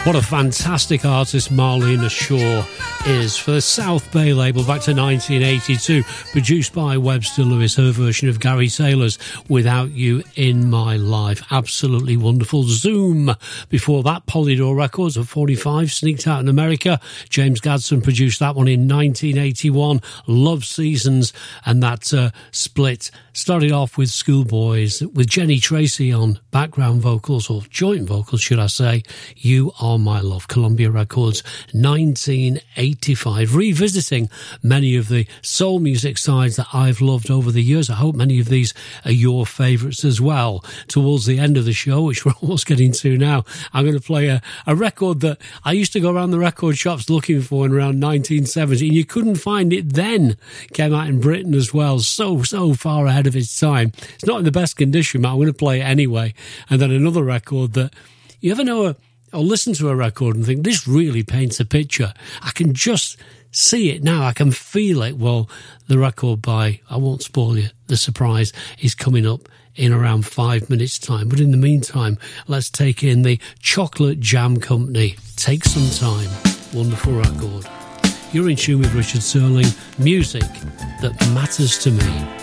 What a fantastic artist Marlena Shaw is. For the South Bay label back to 1982, produced by Webster Lewis, her version of Gary Taylor's Without You in My Life. Absolutely wonderful. Zoom. Before that, Polydor Records at 45, sneaked out in America. James Gadson produced that one in 1981. Love Seasons, and that split started off with Schoolboys, with Jenny Tracy on background vocals, or joint vocals, should I say. You Are My Love, Columbia Records, 1985. Revisiting many of the soul music sides that I've loved over the years. I hope many of these are your favourites as well. Towards the end of the show, which we're almost getting to now, I'm going to play a record that I used to go around the record shops looking for in around 1970, and you couldn't find it then. Came out in Britain as well, so far ahead of its time. It's not in the best condition, but I'm going to play it anyway. And then another record that you ever know or listen to a record and think, this really paints a picture. I can just see it now. I can feel it. Well, the record by, I won't spoil you, the surprise is coming up in around 5 minutes' time. But in the meantime, let's take in the Chocolate Jam Company. Take Some Time. Wonderful record. You're in tune with Richard Serling. Music that matters to me.